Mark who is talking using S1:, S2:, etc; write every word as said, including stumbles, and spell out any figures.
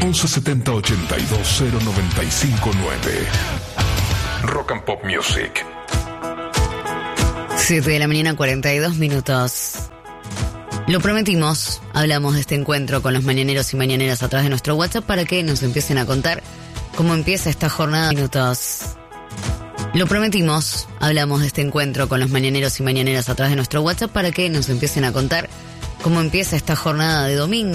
S1: once setenta ochenta y dos cero noventa y cinco nueve. Rock and Pop Music.
S2: siete de la mañana, cuarenta y dos minutos. Lo prometimos, hablamos de este encuentro con los mañaneros y mañaneras a través de nuestro WhatsApp para que nos empiecen a contar cómo empieza esta jornada de minutos. Lo prometimos, hablamos de este encuentro con los mañaneros y mañaneras a través de nuestro WhatsApp para que nos empiecen a contar cómo empieza esta jornada de domingo.